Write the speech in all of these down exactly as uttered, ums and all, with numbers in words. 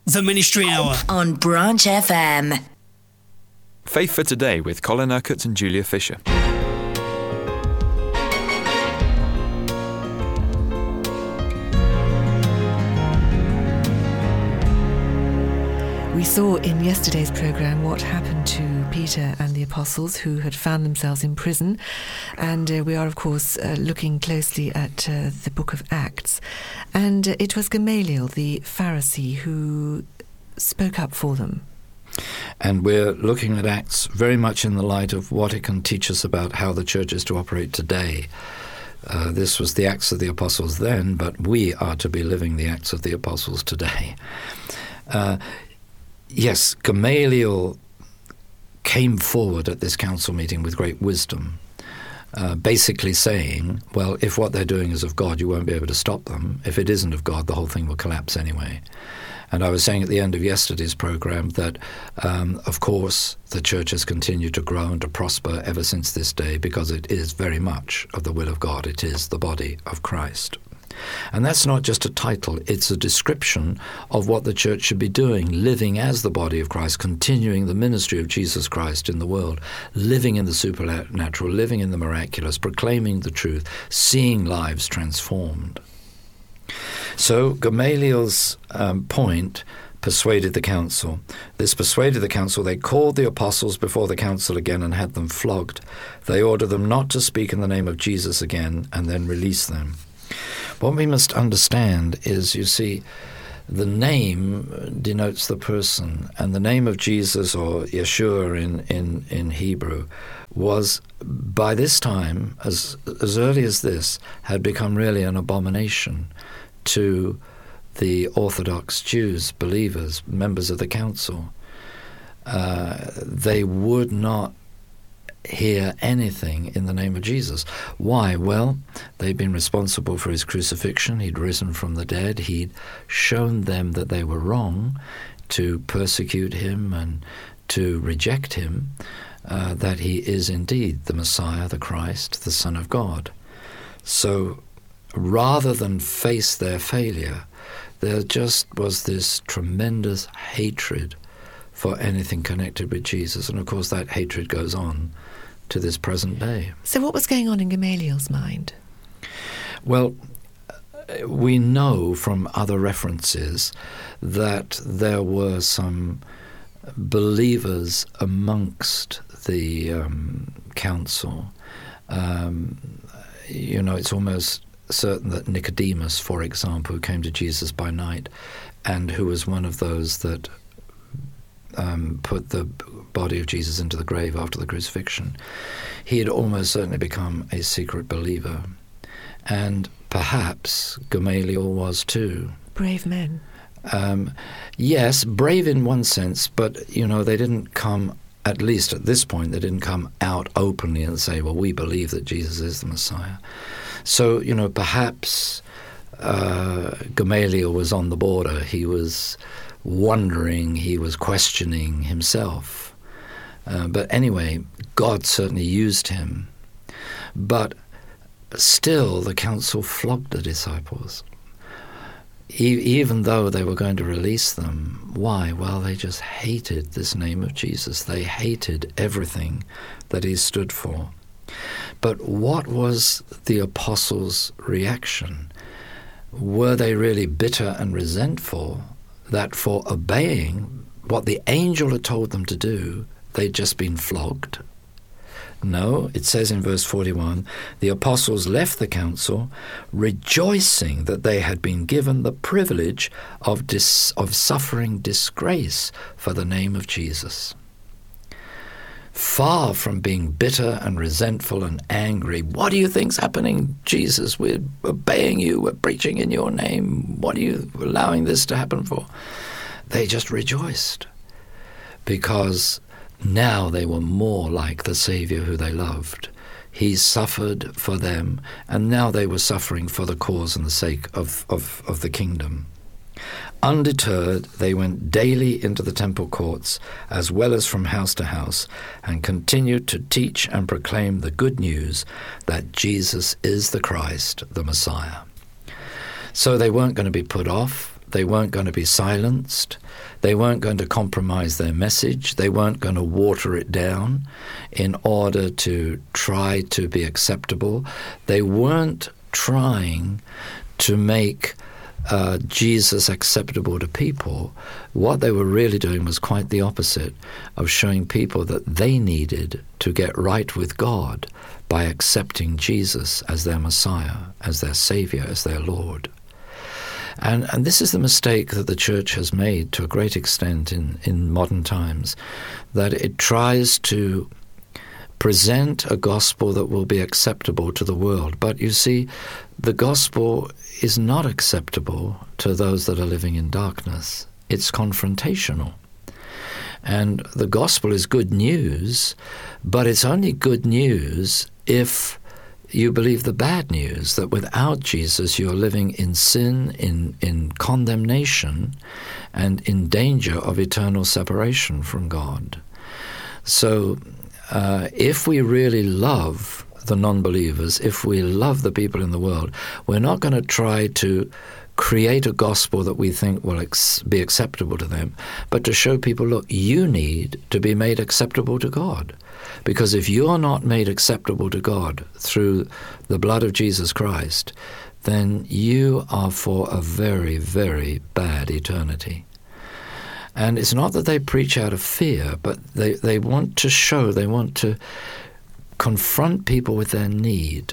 The Ministry Hour on Branch F M. Faith for Today with Colin Urquhart and Julia Fisher. We saw in yesterday's programme what happened to Peter and the apostles who had found themselves in prison, and uh, we are of course uh, looking closely at uh, the book of Acts, and uh, it was Gamaliel the Pharisee who spoke up for them. And we're looking at Acts very much in the light of what it can teach us about how the church is to operate today. Uh, this was the Acts of the Apostles then, but we are to be living the Acts of the Apostles today. Uh, yes, Gamaliel came forward at this council meeting with great wisdom, uh, basically saying, well, if what they're doing is of God, you won't be able to stop them. If it isn't of God, the whole thing will collapse anyway. And I was saying at the end of yesterday's program that, um, of course, the church has continued to grow and to prosper ever since this day because it is very much of the will of God. It is the body of Christ. And that's not just a title, it's a description of what the church should be doing, living as the body of Christ, continuing the ministry of Jesus Christ in the world, living in the supernatural, living in the miraculous, proclaiming the truth, seeing lives transformed. So Gamaliel's um, point persuaded the council. This persuaded the council. They called the apostles before the council again and had them flogged. They ordered them not to speak in the name of Jesus again and then released them. What we must understand is, you see, the name denotes the person, and the name of Jesus, or Yeshua in, in, in Hebrew, was by this time, as as early as this, had become really an abomination to the Orthodox Jews, believers, members of the council. Uh, they would not hear anything in the name of Jesus. Why? Well, they'd been responsible for his crucifixion. He'd risen from the dead. He'd shown them that they were wrong to persecute him and to reject him, uh, that he is indeed the Messiah, the Christ, the Son of God. So rather than face their failure, there just was this tremendous hatred for anything connected with Jesus. And of course that hatred goes on to this present day. So what was going on in Gamaliel's mind? Well, we know from other references that there were some believers amongst the um, council. Um, you know, it's almost certain that Nicodemus, for example, who came to Jesus by night and who was one of those that um, put the body of Jesus into the grave after the crucifixion, he had almost certainly become a secret believer. And perhaps Gamaliel was too. Brave men. Um, yes, brave in one sense, but, you know, they didn't come, at least at this point, they didn't come out openly and say, well, we believe that Jesus is the Messiah. So, you know, perhaps uh, Gamaliel was on the border. He was wondering, he was questioning himself. Uh, but anyway, God certainly used him. But still, the council flogged the disciples. E- even though they were going to release them. Why? Well, they just hated this name of Jesus. They hated everything that he stood for. But what was the apostles' reaction? Were they really bitter and resentful that for obeying what the angel had told them to do, they'd just been flogged? No, it says in verse forty-one, the apostles left the council rejoicing that they had been given the privilege of dis- of suffering disgrace for the name of Jesus. Far from being bitter and resentful and angry, what do you think's happening, Jesus? We're obeying you, we're preaching in your name. What are you allowing this to happen for? They just rejoiced because now they were more like the Savior who they loved. He suffered for them, and now they were suffering for the cause and the sake of, of, of the kingdom. Undeterred, they went daily into the temple courts, as well as from house to house, and continued to teach and proclaim the good news that Jesus is the Christ, the Messiah. So they weren't going to be put off. They weren't going to be silenced. They weren't going to compromise their message. They weren't going to water it down in order to try to be acceptable. They weren't trying to make uh, Jesus acceptable to people. What they were really doing was quite the opposite, of showing people that they needed to get right with God by accepting Jesus as their Messiah, as their Savior, as their Lord. And, and this is the mistake that the church has made to a great extent in, in modern times, that it tries to present a gospel that will be acceptable to the world. But you see, the gospel is not acceptable to those that are living in darkness. It's confrontational. And the gospel is good news, but it's only good news if you believe the bad news, that without Jesus you're living in sin, in, in condemnation, and in danger of eternal separation from God. So uh, if we really love the non-believers, if we love the people in the world, we're not going to try to create a gospel that we think will ex- be acceptable to them, but to show people, look, you need to be made acceptable to God. Because if you're not made acceptable to God through the blood of Jesus Christ, then you are for a very, very bad eternity. And it's not that they preach out of fear, but they, they want to show, they want to confront people with their need,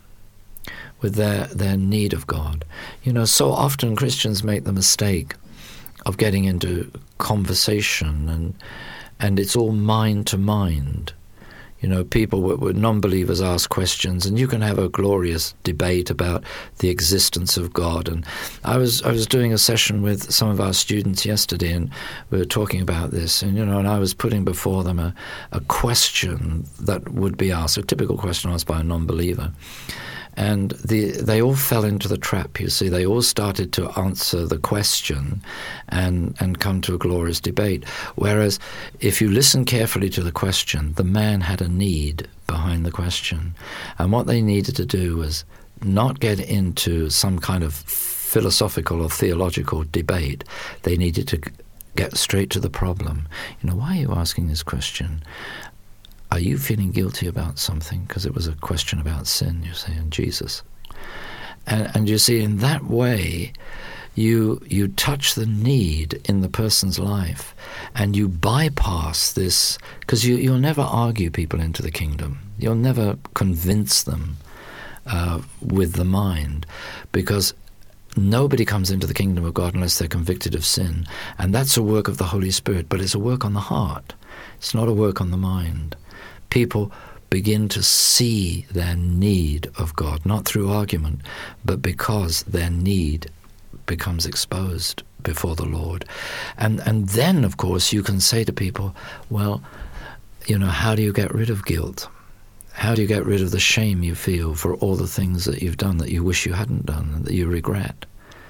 with their, their need of God. You know, so often Christians make the mistake of getting into conversation, and and it's all mind to mind. You know, people, with non-believers ask questions, and you can have a glorious debate about the existence of God. And I was I was doing a session with some of our students yesterday, and we were talking about this. And you know, and I was putting before them a, a question that would be asked, a typical question asked by a non-believer. And the, they all fell into the trap, you see. They all started to answer the question and, and come to a glorious debate. Whereas if you listen carefully to the question, the man had a need behind the question. And what they needed to do was not get into some kind of philosophical or theological debate. They needed to get straight to the problem. You know, why are you asking this question? Are you feeling guilty about something? Because it was a question about sin, you see, and Jesus. And, and you see, in that way, you you touch the need in the person's life, and you bypass this, because you, you'll never argue people into the kingdom. You'll never convince them uh, with the mind, because nobody comes into the kingdom of God unless they're convicted of sin. And that's a work of the Holy Spirit, but it's a work on the heart. It's not a work on the mind. People begin to see their need of God, not through argument, but because their need becomes exposed before the Lord. And and then, of course, you can say to people, well, you know, how do you get rid of guilt? How do you get rid of the shame you feel for all the things that you've done that you wish you hadn't done and that you regret?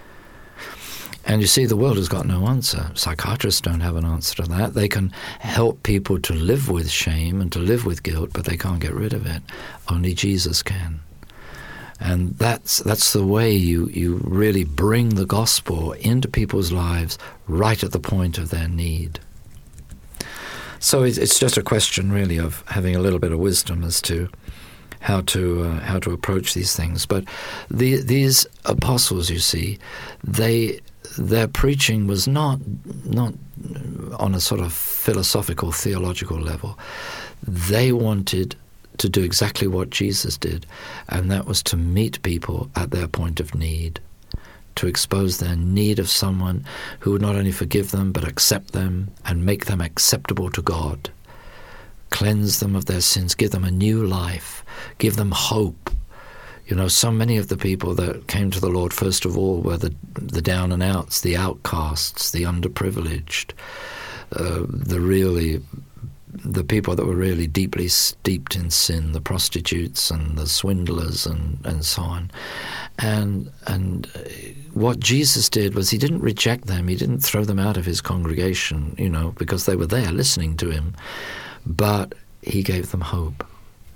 And you see, the world has got no answer. Psychiatrists don't have an answer to that. They can help people to live with shame and to live with guilt, but they can't get rid of it. Only Jesus can. And that's that's the way you, you really bring the gospel into people's lives right at the point of their need. So it's just a question, really, of having a little bit of wisdom as to how to uh, how to approach these things. But the, these apostles, you see, they... their preaching was not not on a sort of philosophical, theological level. They wanted to do exactly what Jesus did, and that was to meet people at their point of need, to expose their need of someone who would not only forgive them but accept them and make them acceptable to God, cleanse them of their sins, give them a new life, give them hope. You know, so many of the people that came to the Lord, first of all, were the the down and outs, the outcasts, the underprivileged, uh, the really, the people that were really deeply steeped in sin, the prostitutes and the swindlers and, and so on. And and what Jesus did was he didn't reject them. He didn't throw them out of his congregation, you know, because they were there listening to him. But he gave them hope.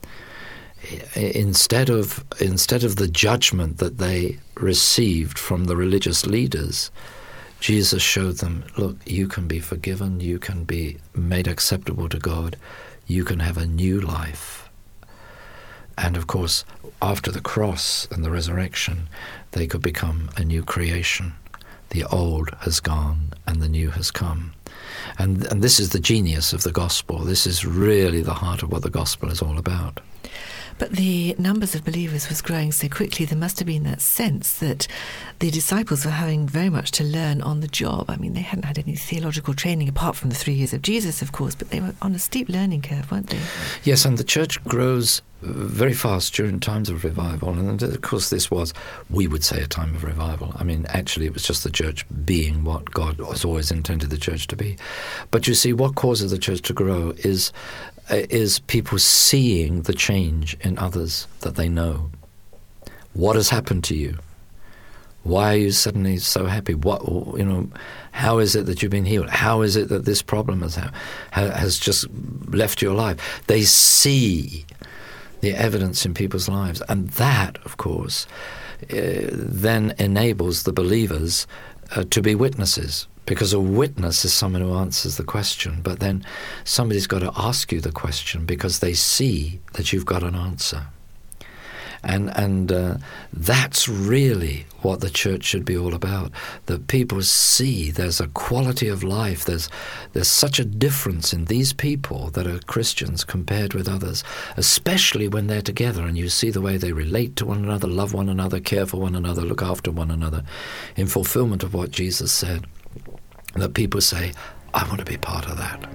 Instead of instead of the judgment that they received from the religious leaders, Jesus showed them, look, you can be forgiven, you can be made acceptable to God, you can have a new life. And of course, after the cross and the resurrection, they could become a new creation. The old has gone and the new has come. And, and this is the genius of the gospel. This is really the heart of what the gospel is all about. But the numbers of believers was growing so quickly, there must have been that sense that the disciples were having very much to learn on the job. I mean, they hadn't had any theological training apart from the three years of Jesus, of course, but they were on a steep learning curve, weren't they? Yes, and the church grows very fast during times of revival. And of course this was, we would say, a time of revival. I mean, actually it was just the church being what God has always intended the church to be. But you see, what causes the church to grow is is people seeing the change in others that they know. What has happened to you? Why are you suddenly so happy? What, you know, how is it that you've been healed? How is it that this problem has has just left your life? They see the evidence in people's lives, and that, of course, uh, then enables the believers uh, to be witnesses. Because a witness is someone who answers the question, but then somebody's got to ask you the question because they see that you've got an answer. And and uh, that's really what the church should be all about. That people see there's a quality of life, there's there's such a difference in these people that are Christians compared with others, especially when they're together and you see the way they relate to one another, love one another, care for one another, look after one another, in fulfillment of what Jesus said. That people say, I want to be part of that.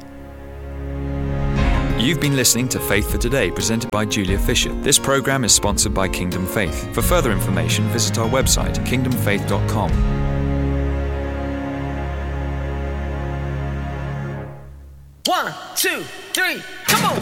You've been listening to Faith for Today, presented by Julia Fisher. This program is sponsored by Kingdom Faith. For further information, visit our website, kingdom faith dot com. One, two, three, come on!